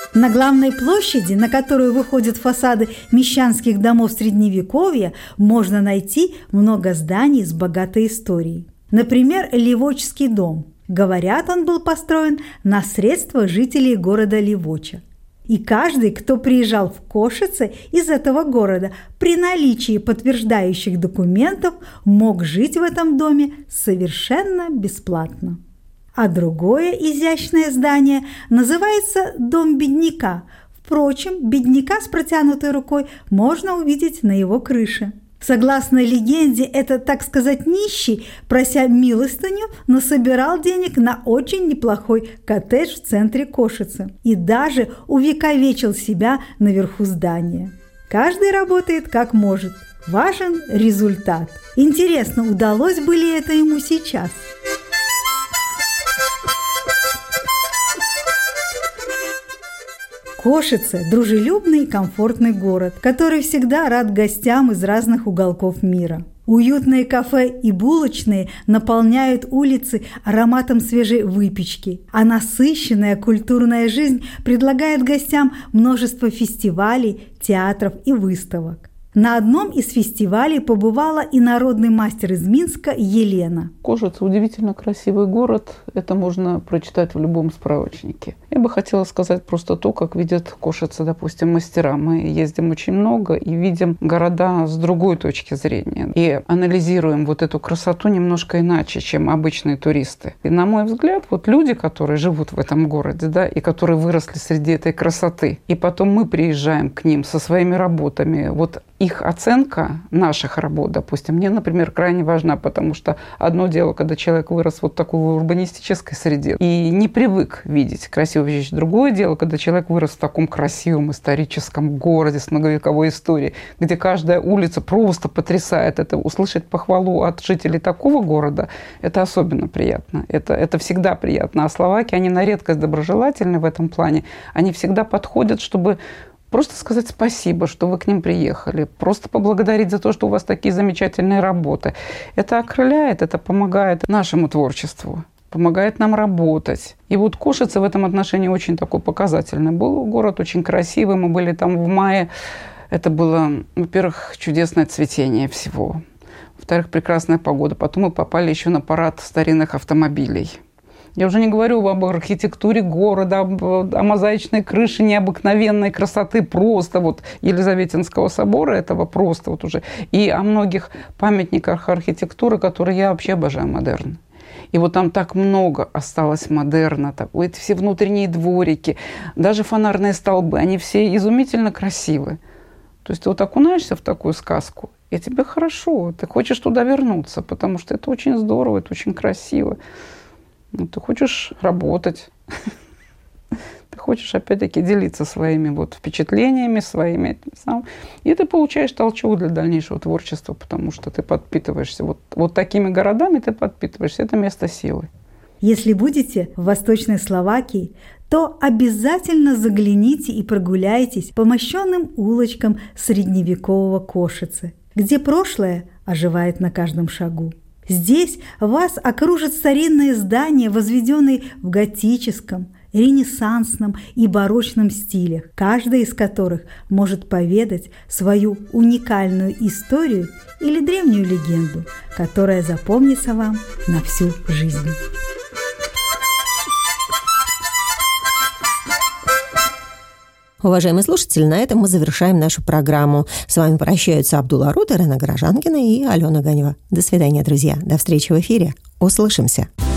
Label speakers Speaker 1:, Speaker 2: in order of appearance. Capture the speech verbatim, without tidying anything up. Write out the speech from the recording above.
Speaker 1: На главной площади, на которую выходят фасады мещанских домов Средневековья, можно найти много зданий с богатой историей. Например, Ливочский дом. Говорят, он был построен на средства жителей города Ливоча. И каждый, кто приезжал в Кошице из этого города, при наличии подтверждающих документов, мог жить в этом доме совершенно бесплатно. А другое изящное здание называется «Дом бедняка». Впрочем, бедняка с протянутой рукой можно увидеть на его крыше. Согласно легенде, это, так сказать, нищий, прося милостыню, насобирал денег на очень неплохой коттедж в центре Кошицы и даже увековечил себя наверху здания. Каждый работает как может. Важен результат. Интересно, удалось бы ли это ему сейчас? Кошице – дружелюбный и комфортный город, который всегда рад гостям из разных уголков мира. Уютные кафе и булочные наполняют улицы ароматом свежей выпечки, а насыщенная культурная жизнь предлагает гостям множество фестивалей, театров и выставок. На одном из фестивалей побывала и народный мастер из Минска Елена.
Speaker 2: Кошице удивительно красивый город. Это можно прочитать в любом справочнике. Я бы хотела сказать просто то, как видят Кошице, допустим, мастера. Мы ездим очень много и видим города с другой точки зрения. И анализируем вот эту красоту немножко иначе, чем обычные туристы. И, на мой взгляд, вот люди, которые живут в этом городе, да, и которые выросли среди этой красоты, и потом мы приезжаем к ним со своими работами, вот их оценка наших работ, допустим, мне, например, крайне важна, потому что одно дело, когда человек вырос вот в такой урбанистической среде и не привык видеть красивую вещь. Другое дело, когда человек вырос в таком красивом историческом городе с многовековой историей, где каждая улица просто потрясает. Это услышать похвалу от жителей такого города, это особенно приятно. Это, это всегда приятно. А словаки, они на редкость доброжелательны в этом плане. Они всегда подходят, чтобы просто сказать спасибо, что вы к ним приехали. Просто поблагодарить за то, что у вас такие замечательные работы. Это окрыляет, это помогает нашему творчеству, помогает нам работать. И вот Кошице в этом отношении очень такой показательный. Был город очень красивый. Мы были там в мае. Это было, во-первых, чудесное цветение всего. Во-вторых, прекрасная погода. Потом мы попали еще на парад старинных автомобилей. Я уже не говорю об архитектуре города, о мозаичной крыше необыкновенной красоты просто вот Елизаветинского собора, этого просто вот уже, и о многих памятниках архитектуры, которые я вообще обожаю модерн. И вот там так много осталось модерна, так, эти все внутренние дворики, даже фонарные столбы, они все изумительно красивы. То есть ты вот окунаешься в такую сказку, и тебе хорошо, ты хочешь туда вернуться, потому что это очень здорово, это очень красиво. Ну, ты хочешь работать, ты хочешь, опять-таки, делиться своими вот впечатлениями, своими, и ты получаешь толчок для дальнейшего творчества, потому что ты подпитываешься. Вот, вот такими городами ты подпитываешься. Это место силы.
Speaker 1: Если будете в Восточной Словакии, то обязательно загляните и прогуляйтесь по мощенным улочкам средневекового Кошице, где прошлое оживает на каждом шагу. Здесь вас окружат старинные здания, возведенные в готическом, ренессансном и барочном стилях, каждая из которых может поведать свою уникальную историю или древнюю легенду, которая запомнится вам на всю жизнь.
Speaker 3: Уважаемые слушатели, на этом мы завершаем нашу программу. С вами прощаются Абдулла Рут, Ирена Горожанкина и Алена Ганева. До свидания, друзья. До встречи в эфире. Услышимся.